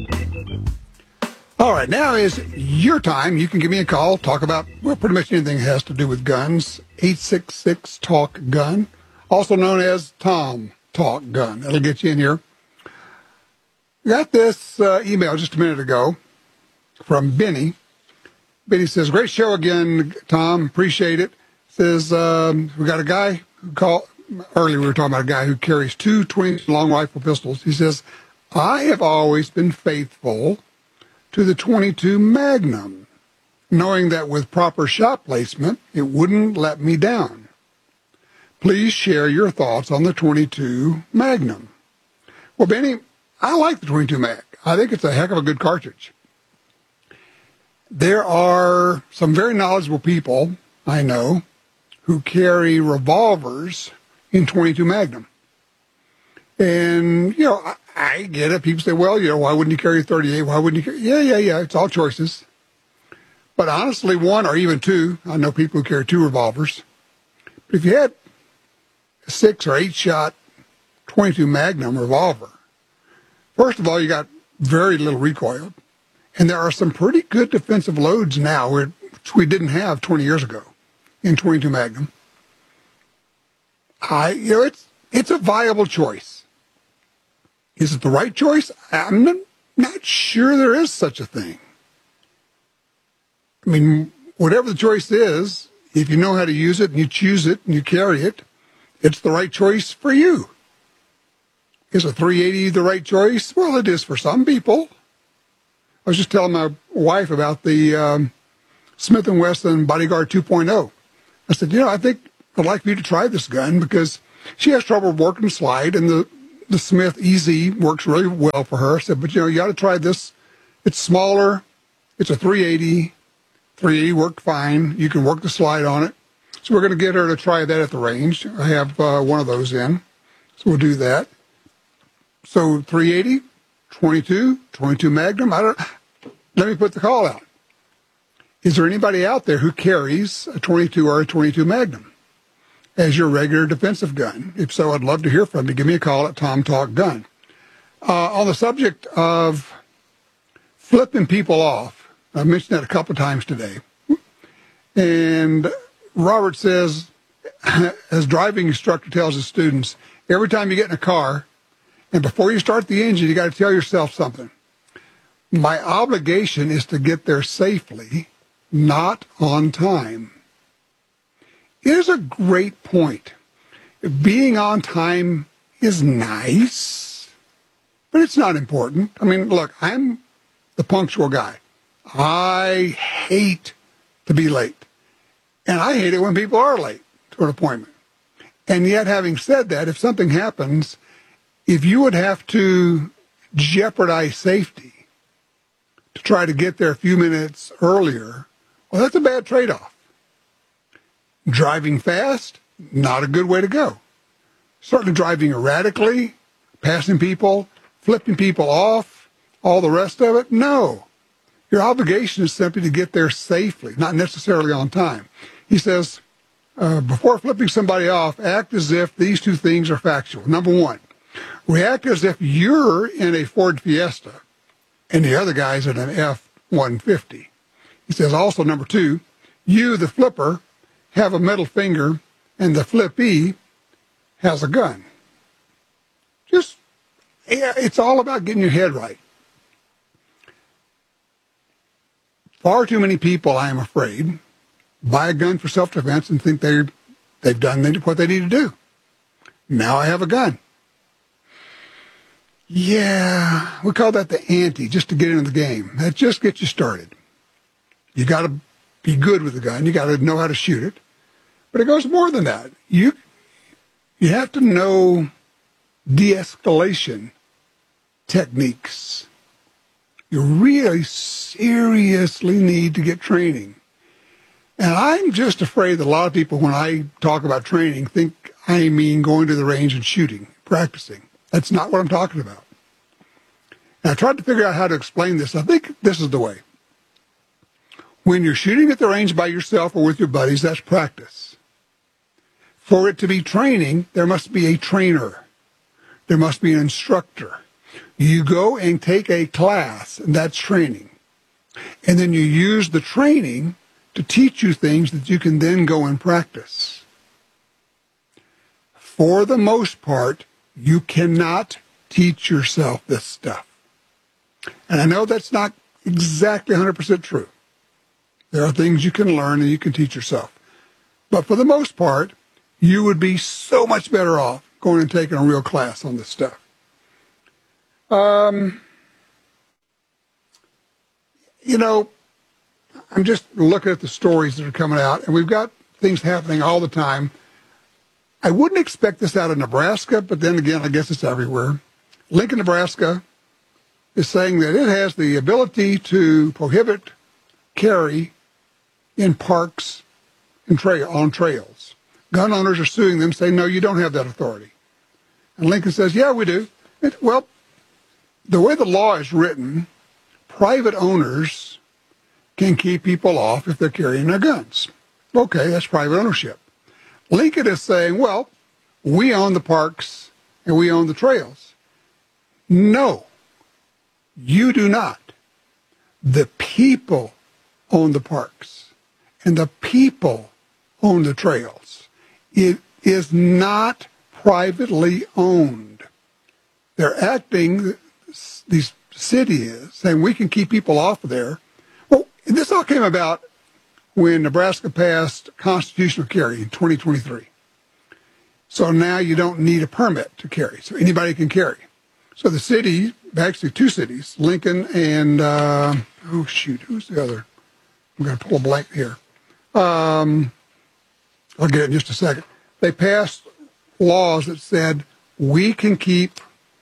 All right, now is your time. You can give me a call, talk about, well, pretty much anything that has to do with guns. 866-TALK-GUN, also known as Tom Talk Gun. That'll get you in here. Got this email just a minute ago from Benny. Benny says, great show again, Tom. Appreciate it. Says, we got a guy who called, earlier we were talking about a guy who carries two 20 long rifle pistols. He says, I have always been faithful to the 22 Magnum, knowing that with proper shot placement, it wouldn't let me down. Please share your thoughts on the 22 Magnum. Well, Benny, I like the 22 Mag. I think it's a heck of a good cartridge. There are some very knowledgeable people, I know, who carry revolvers in 22 Magnum. And, I get it. People say, well, why wouldn't you carry 38? Why wouldn't you carry? Yeah. It's all choices. But honestly, one or even two, I know people who carry two revolvers. But if you had a 6 or 8 shot 22 Magnum revolver, first of all, you got very little recoil. And there are some pretty good defensive loads now, which we didn't have 20 years ago in 22 Magnum. It's a viable choice. Is it the right choice? I'm not sure there is such a thing. I mean, whatever the choice is, if you know how to use it and you choose it and you carry it, it's the right choice for you. Is a 380 the right choice? Well, it is for some people. I was just telling my wife about the Smith & Wesson Bodyguard 2.0. I said, I think I'd like for you to try this gun because she has trouble working slide, and the Smith EZ works really well for her. I said, but you got to try this. It's smaller. It's a 380. 380 worked fine. You can work the slide on it. So we're going to get her to try that at the range. I have one of those in. So we'll do that. So 380, 22 Magnum. Let me put the call out. Is there anybody out there who carries a 22 or a 22 Magnum as your regular defensive gun? If so, I'd love to hear from you. Give me a call at Tom Talk Gun. On the subject of flipping people off, I mentioned that a couple of times today. And Robert says, as driving instructor tells his students, every time you get in a car, and before you start the engine, you got to tell yourself something. My obligation is to get there safely, not on time. It is a great point. Being on time is nice, but it's not important. I mean, look, I'm the punctual guy. I hate to be late. And I hate it when people are late to an appointment. And yet, having said that, if something happens, if you would have to jeopardize safety to try to get there a few minutes earlier, well, that's a bad trade-off. Driving fast, not a good way to go. Certainly driving erratically, passing people, flipping people off, all the rest of it, no. Your obligation is simply to get there safely, not necessarily on time. He says, before flipping somebody off, act as if these two things are factual. Number one, react as if you're in a Ford Fiesta and the other guy's in an F-150. He says also, number two, you, the flipper, have a middle finger, and the flippee has a gun. It's all about getting your head right. Far too many people, I am afraid, buy a gun for self-defense and think they've done what they need to do. Now I have a gun. Yeah, we call that the ante, just to get into the game. That just gets you started. You got to be good with the gun. You got to know how to shoot it. But it goes more than that. You have to know de-escalation techniques. You really seriously need to get training. And I'm just afraid that a lot of people, when I talk about training, think I mean going to the range and shooting, practicing. That's not what I'm talking about. And I tried to figure out how to explain this. I think this is the way. When you're shooting at the range by yourself or with your buddies, that's practice. For it to be training, there must be a trainer. There must be an instructor. You go and take a class, and that's training. And then you use the training to teach you things that you can then go and practice. For the most part, you cannot teach yourself this stuff. And I know that's not exactly 100% true. There are things you can learn and you can teach yourself. But for the most part, you would be so much better off going and taking a real class on this stuff. You know, I'm just looking at the stories that are coming out, and we've got things happening all the time. I wouldn't expect this out of Nebraska, but then again, I guess it's everywhere. Lincoln, Nebraska is saying that it has the ability to prohibit carry in parks and on trails. Gun owners are suing them, saying, no, you don't have that authority. And Lincoln says, yeah, we do. Well, the way the law is written, private owners can keep people off if they're carrying their guns. Okay, that's private ownership. Lincoln is saying, well, we own the parks and we own the trails. No, you do not. The people own the parks and the people own the trails. It is not privately owned. They're acting, these city is, saying we can keep people off of there. Well, this all came about when Nebraska passed constitutional carry in 2023. So now you don't need a permit to carry, so anybody can carry. So the city, actually two cities, Lincoln and, who's the other? I'm going to pull a blank here. I'll get it in just a second. They passed laws that said we can keep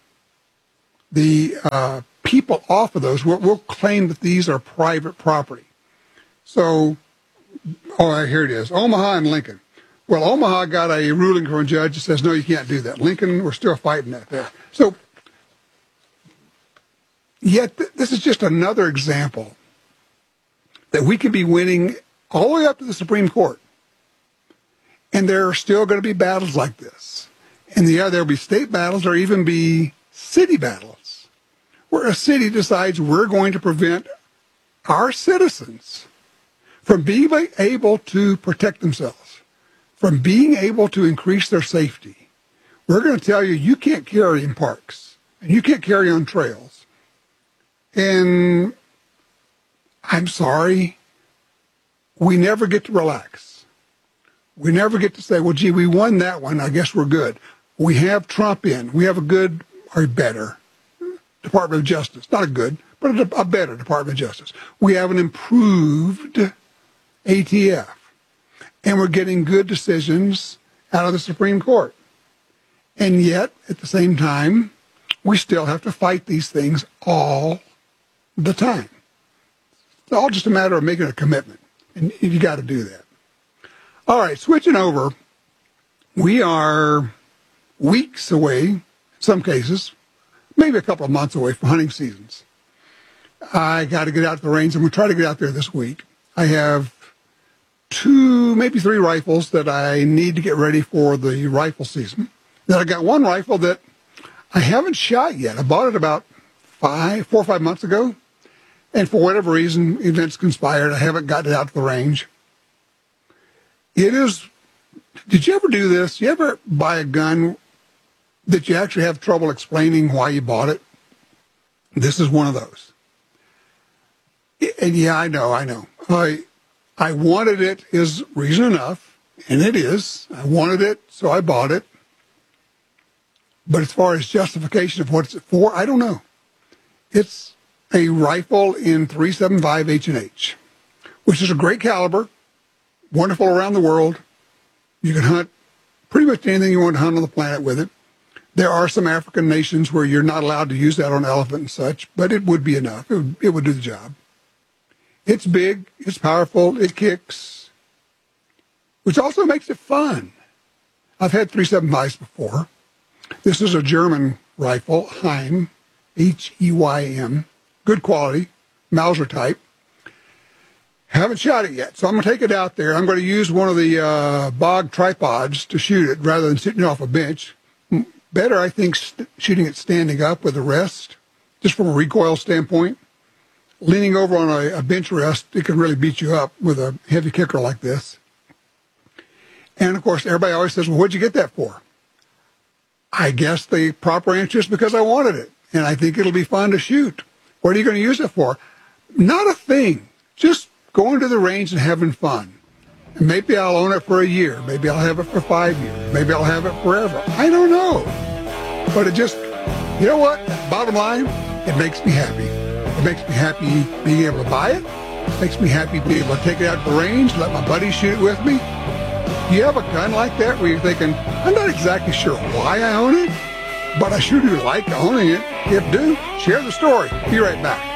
the people off of those. We'll claim that these are private property. So, here it is, Omaha and Lincoln. Well, Omaha got a ruling from a judge that says, no, you can't do that. Lincoln, we're still fighting that there. So, yet this is just another example that we could be winning all the way up to the Supreme Court. And there are still going to be battles like this. And there'll be state battles or even be city battles where a city decides we're going to prevent our citizens from being able to protect themselves, from being able to increase their safety. We're going to tell you, you can't carry in parks and you can't carry on trails. And I'm sorry, we never get to relax. We never get to say, well, gee, we won that one. I guess we're good. We have Trump in. We have a good or better Department of Justice. Not a good, but a better Department of Justice. We have an improved ATF. And we're getting good decisions out of the Supreme Court. And yet, at the same time, we still have to fight these things all the time. It's all just a matter of making a commitment. And you got to do that. All right, switching over. We are weeks away, in some cases, maybe a couple of months away from hunting seasons. I got to get out to the range. I'm going to try to get out there this week. I have 2, maybe 3 rifles that I need to get ready for the rifle season. Then I got one rifle that I haven't shot yet. I bought it about 4 or 5 months ago. And for whatever reason, events conspired. I haven't gotten it out to the range. It is, did you ever do this? You ever buy a gun that you actually have trouble explaining why you bought it? This is one of those. And yeah, I know. I wanted it is reason enough, and it is. I wanted it, so I bought it. But as far as justification of what it's for, I don't know. It's a rifle in .375 H&H, which is a great caliber, wonderful around the world. You can hunt pretty much anything you want to hunt on the planet with it. There are some African nations where you're not allowed to use that on elephant and such, but it would be enough. It would do the job. It's big, it's powerful, it kicks, which also makes it fun. I've had .375s before. This is a German rifle, Heym, H-E-Y-M, good quality, Mauser type. Haven't shot it yet, so I'm going to take it out there. I'm going to use one of the Bog tripods to shoot it rather than sitting off a bench. Better, I think, shooting it standing up with a rest, just from a recoil standpoint. Leaning over on a bench rest, it can really beat you up with a heavy kicker like this. And, of course, everybody always says, well, what'd you get that for? I guess the proper answer is because I wanted it, and I think it'll be fun to shoot. What are you going to use it for? Not a thing. Just going to the range and having fun. And maybe I'll own it for a year. Maybe I'll have it for 5 years. Maybe I'll have it forever. I don't know. But it just, you know what? Bottom line, it makes me happy. It makes me happy being able to buy it. It makes me happy being able to take it out to the range, let my buddies shoot it with me. Do you have a gun like that where you're thinking, I'm not exactly sure why I own it, but I sure do like owning it? If do, share the story. Be right back.